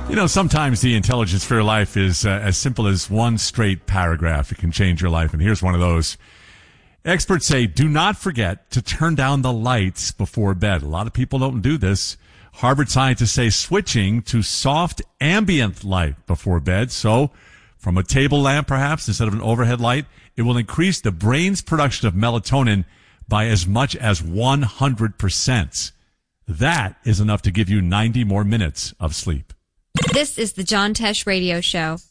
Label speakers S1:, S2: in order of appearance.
S1: You know, sometimes the intelligence for your life is as simple as one straight paragraph. It can change your life, and here's one of those. Experts say, do not forget to turn down the lights before bed. A lot of people don't do this. Harvard scientists say switching to soft ambient light before bed, so from a table lamp perhaps instead of an overhead light, it will increase the brain's production of melatonin by as much as 100%. That is enough to give you 90 more minutes of sleep.
S2: This is the John Tesh Radio Show.